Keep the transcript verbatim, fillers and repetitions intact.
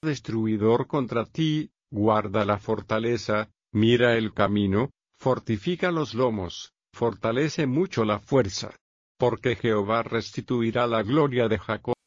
destruidor contra ti, guarda la fortaleza, mira el camino, fortifica los lomos, fortalece mucho la fuerza. Porque Jehová restituirá la gloria de Jacob.